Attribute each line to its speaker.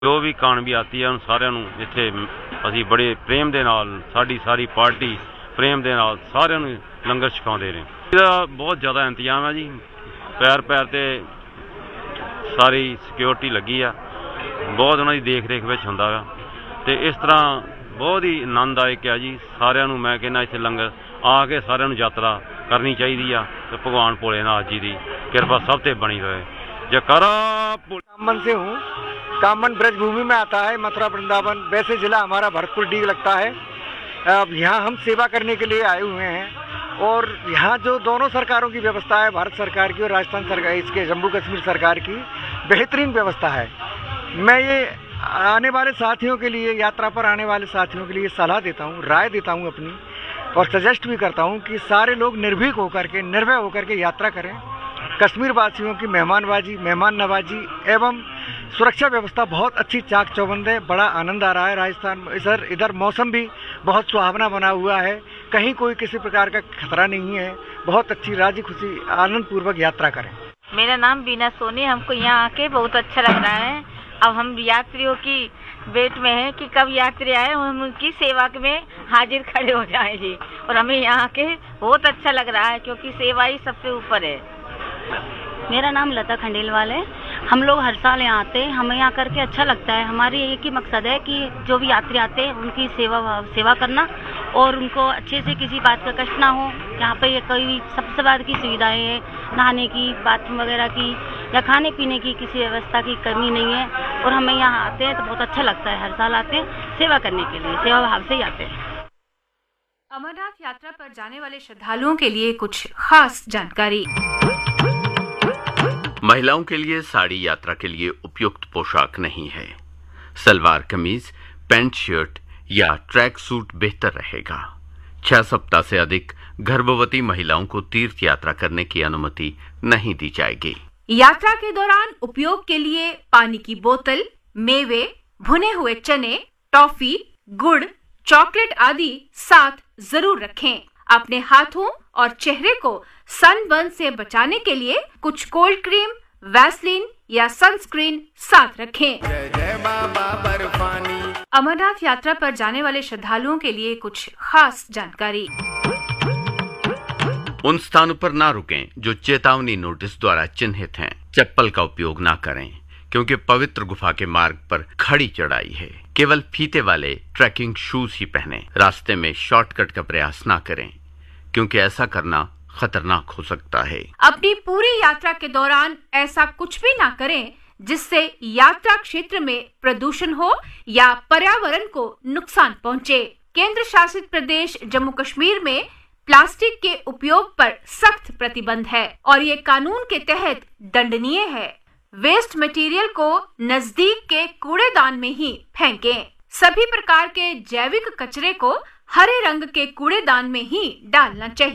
Speaker 1: ਜੋ ਵੀ ਕਾਮਯਾਬੀ ਆਤੀ ਹੈ ਉਹਨਾਂ ਸਾਰਿਆਂ ਨੂੰ ਇੱਥੇ ਅਸੀਂ ਬੜੇ ਪ੍ਰੇਮ ਦੇ ਨਾਲ ਸਾਡੀ ਸਾਰੀ ਪਾਰਟੀ ਪ੍ਰੇਮ ਦੇ ਨਾਲ ਸਾਰਿਆਂ ਨੂੰ ਲੰਗਰ ਛਕਾਉਂਦੇ ਨੇ। ਇਹਦਾ ਬਹੁਤ ਜ਼ਿਆਦਾ ਇੰਤਜ਼ਾਮ ਹੈ ਜੀ, ਪੈਰ ਪੈਰ ਤੇ ਸਾਰੀ ਸਿਕਿਉਰਿਟੀ ਲੱਗੀ ਆ, ਬਹੁਤ ਉਹਨਾਂ ਦੀ ਦੇਖ ਰੇਖ ਵਿੱਚ ਹੁੰਦਾ ਵਾ ਤੇ ਇਸ ਤਰ੍ਹਾਂ ਬਹੁਤ ਹੀ ਆਨੰਦਦਾਇਕ ਹੈ ਜੀ। ਸਾਰਿਆਂ ਨੂੰ ਮੈਂ ਕਹਿੰਦਾ ਇੱਥੇ ਲੰਗਰ ਆ ਕੇ ਸਾਰਿਆਂ ਨੂੰ ਯਾਤਰਾ करनी चाहिए तो भगवान भोलेनाथ जी की कृपा सब ते बनी रहे। जयकारा।
Speaker 2: कामन से हूँ, कामन ब्रज भूमि में आता है, मथुरा वृंदावन। वैसे जिला हमारा भरतपुर डी लगता है। अब यहाँ हम सेवा करने के लिए आए हुए हैं और यहाँ जो दोनों सरकारों की व्यवस्था है, भारत सरकार की और राजस्थान सरकार, इसके जम्मू कश्मीर सरकार की बेहतरीन व्यवस्था है। मैं ये आने वाले साथियों के लिए, यात्रा पर आने वाले साथियों के लिए सलाह देता हूँ, राय देता हूँ अपनी, और सजेस्ट भी करता हूँ कि सारे लोग निर्भीक होकर के, निर्भय होकर के यात्रा करें। कश्मीर वासियों की मेहमानबाजी, मेहमान नवाजी एवं सुरक्षा व्यवस्था बहुत अच्छी, चाक चौबंद है। बड़ा आनंद आ रहा है राजस्थान। इधर मौसम भी बहुत सुहावना बना हुआ है, कहीं कोई किसी प्रकार का खतरा नहीं है। बहुत अच्छी, राजी खुशी, आनंद पूर्वक यात्रा करें।
Speaker 3: मेरा नाम बीना सोनी। हमको यहाँ आके बहुत अच्छा लग रहा है। अब हम यात्रियों की वेट में हैं कि कब यात्री आए, हम उनकी सेवा में हाजिर खड़े हो जाएं जी। और हमें यहाँ के बहुत अच्छा लग रहा है क्योंकि सेवा ही सबसे ऊपर है।
Speaker 4: मेरा नाम लता खंडेलवाल है। हम लोग हर साल यहाँ आते हैं, हमें यहाँ करके अच्छा लगता है। हमारी एक ही मकसद है कि जो भी यात्री आते हैं उनकी सेवा करना और उनको अच्छे से किसी बात का कष्ट ना हो। यहाँ पे कोई सबसे बात की सुविधाएं है, नहाने की, बाथरूम वगैरह की या खाने पीने की किसी व्यवस्था की कमी नहीं है। और हमें यहाँ आते हैं तो बहुत अच्छा लगता है। हर साल आते हैं सेवा करने के लिए, सेवा भाव से ही आते हैं।
Speaker 5: अमरनाथ यात्रा पर जाने वाले श्रद्धालुओं के लिए कुछ खास जानकारी।
Speaker 6: महिलाओं के लिए साड़ी यात्रा के लिए उपयुक्त पोशाक नहीं है। सलवार कमीज, पैंट शर्ट या ट्रैक सूट बेहतर रहेगा। 6 सप्ताह से अधिक गर्भवती महिलाओं को तीर्थ यात्रा करने की अनुमति नहीं दी जाएगी।
Speaker 5: यात्रा के दौरान उपयोग के लिए पानी की बोतल, मेवे, भुने हुए चने, टॉफी, गुड़, चॉकलेट आदि साथ जरूर रखें। अपने हाथों और चेहरे को सनबर्न से बचाने के लिए कुछ कोल्ड क्रीम, वैसलीन या सनस्क्रीन साथ रखें।
Speaker 7: जय बाबा बर्फानी।
Speaker 5: अमरनाथ यात्रा पर जाने वाले श्रद्धालुओं के लिए कुछ खास जानकारी।
Speaker 6: उन स्थानों पर ना रुकें जो चेतावनी नोटिस द्वारा चिन्हित हैं। चप्पल का उपयोग ना करें क्योंकि पवित्र गुफा के मार्ग पर खड़ी चढ़ाई है। केवल फीते वाले ट्रैकिंग शूज ही पहनें। रास्ते में शॉर्टकट का प्रयास ना करें क्योंकि ऐसा करना खतरनाक हो सकता है।
Speaker 5: अपनी पूरी यात्रा के दौरान ऐसा कुछ भी ना करें जिससे यात्रा क्षेत्र में प्रदूषण हो या पर्यावरण को नुकसान पहुंचे। केंद्र शासित प्रदेश जम्मू कश्मीर में प्लास्टिक के उपयोग पर सख्त प्रतिबंध है और ये कानून के तहत दंडनीय है। वेस्ट मटेरियल को नजदीक के कूड़ेदान में ही फेंकें। सभी प्रकार के जैविक कचरे को हरे रंग के कूड़ेदान में ही डालना चाहिए।